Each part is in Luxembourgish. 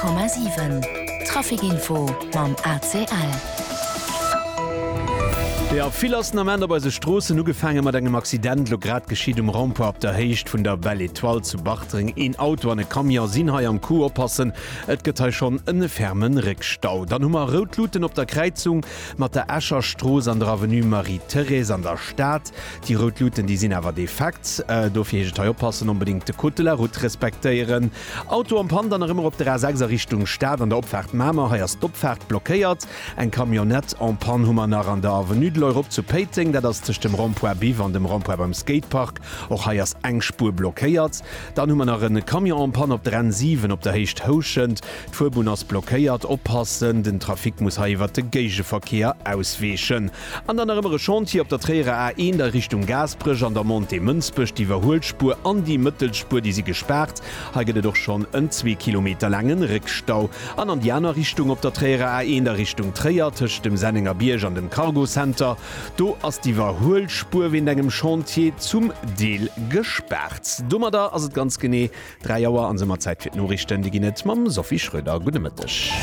100,7 Trafikinfo mam ACL. Ja, viel aus am Ende bei se Strosse nu gefangen mat engem Accident lo grad geschieht Rampo ab der Heicht vun der Belle Étoile zu Bachtring in Auto an e Kamion Sinhai am Kuh oppassen, et gët schon ënne fermen Rickstau. Dann hummer Rotluten op der Kreizung mat der Äschertroos an der Avenue Marie-Therese an der Stadt. Die Rotluten die sinn awer defekt, dofir heget oppassen unbedingt de Kutteler Rot respektéieren. Auto am Pan dann immer op der A6er Richtung Stadt an der Opfahrt Mamer haier Stoppfahrt blockéiert, eng Kamionett an Pan hummer nach an der Avenue Europa zu Peting, dat das zwischen dem Rond-Point Biv an dem Rond-Point beim Skatepark auch heiers engspur blockéiert. Dann hummer nach een Kamion Pan op der N7 op der Hecht hoschend, d'Fuerbuners blockéiert oppassen, den Trafik muss haiwwer de Geigeverkehr ausweechen. An der ëmmer Chantier op der Träre A1 der Richtung Gasbrech an der Monte Münzbech die Verholspur an die Mëttelspur, die sie gesperrt, haget doch schon en 2 Kilometer langen Rickstau. An die andere Richtung op der Träre A1 der Richtung Träiertech dem Senninger Bierg an dem Cargo Center. Do ass die Verholspur wie engem Chantier zum Deel gesperrt. Dummer da ass et ganz gené 3 Joer an semmer Zeit fir Norrichten die net mam Sophie Schröder Gudemëttech.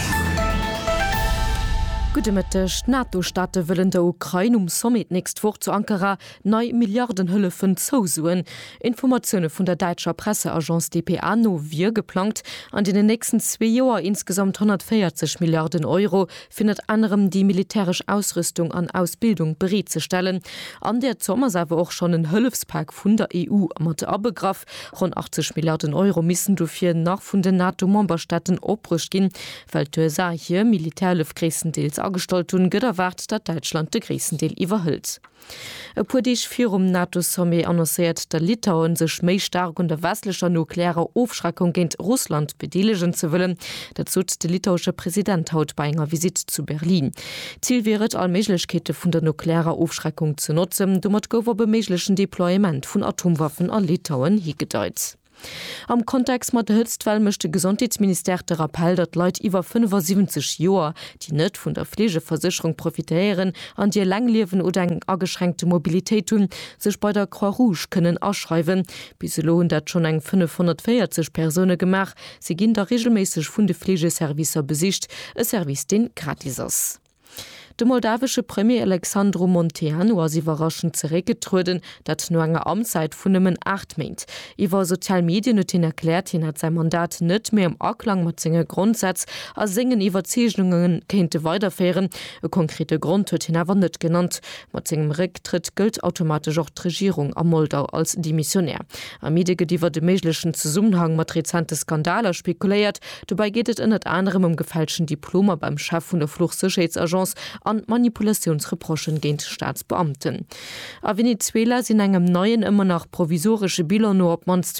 Gudemëttech NATO-Staate wëllen der Ukraine Summit nächst Woch zu Ankara 9 Milliarden Hëllefen zousuen. Informationune vun der Deitscher Presseagenz dpa no wie geplant, an den nächsten 2 Joer insgesamt 140 Milliarden Euro findet anderem die militärisch Ausrüstung an Ausbildung bereet ze stellen. An der Sommer sewe auch schon en Hëllefspark vun der EU mat abegraf. Rund 80 Milliarden Euro missen dofir nach vun den NATO-Memberstaaten opbrucht gin, weil d'USA hier Militärlufgräendeels agestalt hun gëtt erwart, dat Deutschland de Griesendeel iwwerhëlt. E puer Dich fir NATO-Somme annoncéiert der Litauen sech méi stark und der westlecher nuklearer Aufschreckung géint Russland bedelegen ze wëllen. Dat zot de litauesche Präsident haut bei enger Visit zu Berlin. Ziel wäret Allméiglechkete vun der nuklearer Aufschreckung zu nutzen, dummert gower beméiglechen Deployement vun Atomwaffen an Litauen higedeit. Am Kontext mat der Hütztwell mechte Gesundheitsminister der Appell, dat Leiit iwwer 75 Joer, die net vun der Pflegeversicherung profitéieren, an Dir langliewen oder eng ageschränkte Mobilitéit tun, sech bei der Croix Rouge kënnen aschreiwen. Biselo dat schon eng 540 Persone gemach, se ginn der regelmäßig vun de Pflegeservicer besicht, e Service den gratis ass. De moldawsche Premier Alexandru Munteanu as überraschend zeregetruden, dat no enger Amtszeit vun nëmmen 8 meint. Iwer Sozialmedien net hin erklärt, hin hat sein Mandat net mehr im Aklang mat zinge Grundsatz as singen iwwer Zeechhnungen kente weiterfären. E konkrete Grund huet hin awer net genannt. Mat zingem Rücktritt gilt automatisch auch d' Regierung am Moldau als Dimissionär. Am Medige diewer de meiglechen Zusammenhang mat rezente Skandaler spekuléiert, dobei geht et net anderem um gefälschen Diplomer beim Chef vun der Fluchtsicherheitsagenz an Manipulationsreprochen géint Staatsbeamten. A Venezuela sinn engem neuen immer nach provisorische Bilder no op mans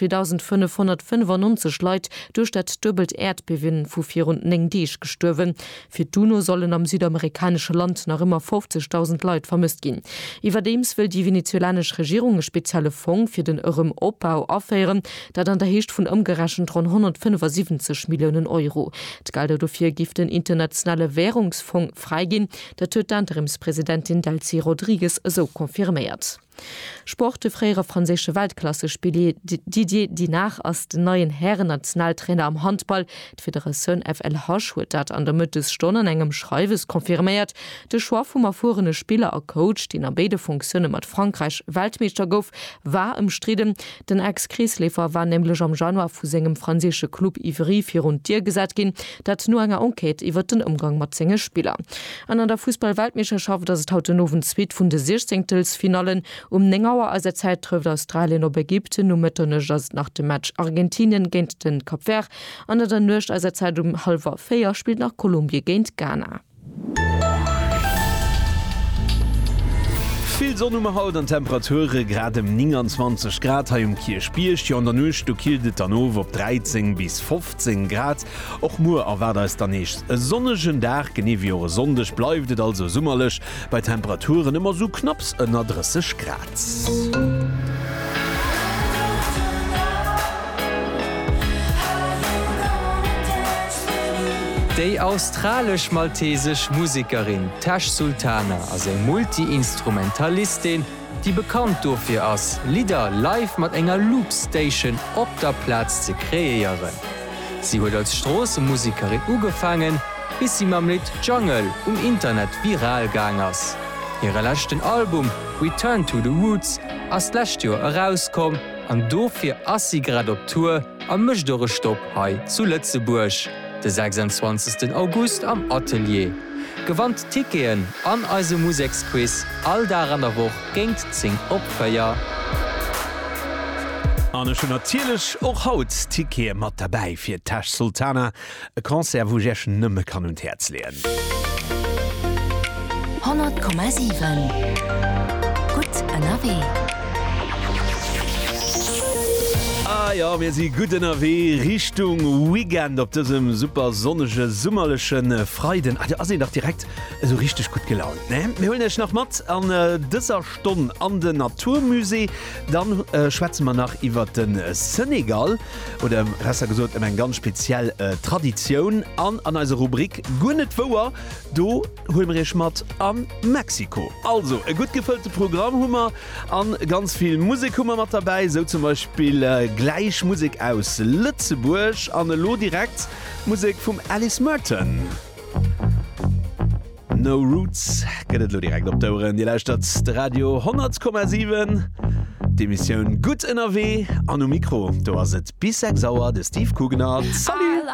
2595 Leiit durch dat doppelt Erdbewinnen vu 4 gestürwen. Fi Duno sollen am südamerikanische Land nach immer 50.000 Leiit vermisst gin. Iwerdems will die venezuelanische Regierung e spezielle Fonds fir den eurem Opbau afeieren, dat an der Hecht vun ëmgeraschen rund 175 Millionen Euro. D'Galde dofir gift den internationale Währungsfonds freigin, der Interimspräsidentin Delcy Rodriguez so konfirmiert. Sporte freier franzische Weltklasse-Spiele die nach aus den neuen Herren-Nationaltrainer am Handball Föderation FLH huet dat an der Mittes Stonnen engem Schreiwes konfirmiert. De Schwafummer vorene Spieler a Coach, den er beide Funktionen mat Frankreich Weltmeister gouf, war im Striden. Den Ex-Kriesläfer war nämlich am Januar vu segem franzische Club Ivry fir rund Dir gesat gin, dat nur enger Enquete iwwer den Umgang mat zinge Spieler. An der Fußball-Weltmeisterschaft das haut den nowen Zwiet vun de 16. Finalen Nengauer als der Zeit trifft Australien op Ägypten nach dem Match Argentinien géint den Kapver, an der Ncht als der Zeit halber Feier spielt nach Kolumbien géint Ghana. Viel Sonne haut an Temperature gerade 29 Grad ha um Kier spielcht an der Nucht du kildet an over op 13 bis 15 Grad. Och Mu awer da ist der nicht. E sonnegen Dach genie wie sondech bleiftet also summerlech bei Temperaturen immer so knapps 30 Grad. Die australisch-maltesisch Musikerin Tash Sultana as eng Multi-Instrumentalistin, die bekannt dofir ass Lieder live mat enger Loopstation op der Platz ze kreieren. Sie huet als Strassenmusikerin ugefangen, bis sie mam Lied Jungle Internet viral gang ass. Ihre letzten Album Return to the Woods ass lächt Joer herauskom, an dofir ass sie grad op Tour am Mëchdore Stopp hai zu Lützeburg, de 26. August am Atelier. Gewandt Tikeen an eise Musiksquiz all daran der woch géint zing opfeier. Anne schon natierlech och haut Tike mat dabei fir Tash Sultana, e Konzert wo jech nëmme kann und herz leeren. 100,7 Gut NRW. Ah ja, mir sie gut NRW Richtung Weekend op diesem super sonnige summerlichen Freuden. Also doch direkt so richtig gut gelaunt. Ne? Wir holen euch noch mat an dieser Stunde an den Naturmusee. Dann schwätzen wir nach über den Senegal oder besser gesagt eine ganz spezielle Tradition an einer Rubrik Gunnet Woer. Do holen wir euch mat an Mexiko. Also ein gut gefüllte Programm Hummer an ganz viel Musik Hummer mit dabei, so zum Beispiel gleich Musik aus Lützeburg an lo direkt Musik vom Alice Merton. No Roots gëtt lo direkt op Dauren Di Leistadt Radio 100,7 Die Mission Gut NRW an Mikro. Do as et bis 6 Sauer de Steve Kugenert. Salut!